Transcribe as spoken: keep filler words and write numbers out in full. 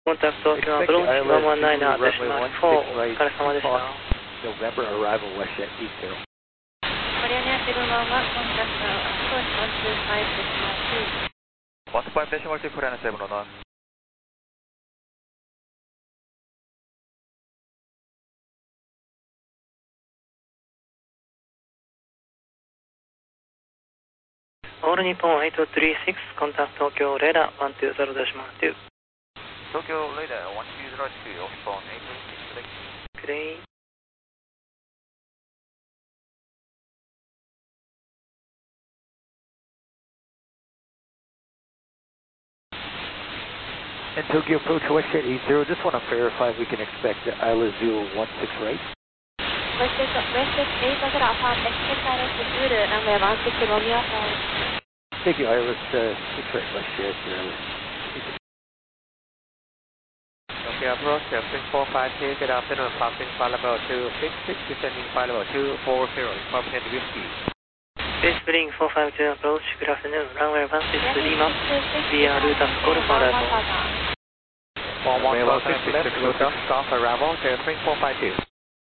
コンタクト沖縄ブローチワンワンナインアデシマルフォー、お疲れ様でした。 November arrival WestJet eight zero. Mariana seven one one, contact approach one two five decimal two. one two five decimal two, Korean seven one one. All Nippon eight three six, contact Tokyo radar one two zero decimal two. Tokyo radar one two zero two, Osborne eight three six, select. Great. And Tokyo approach WestJet eight zero, just want to verify if we can expect the I L S zero one six right. WestJet eight zero, upon expect I L S zero, runway one six Romeo five. Thank you, I L S uh, six right, WestJet. Uh, Tokyo approach six four five two, good afternoon, passing flight level two six six, descending flight level two four zero, incorporate whiskey. Base Spring four five two approach, good afternoon, runway one six Lima, via route of Golf arrival. one one four six, left route of Golf arrival, zero three four five two.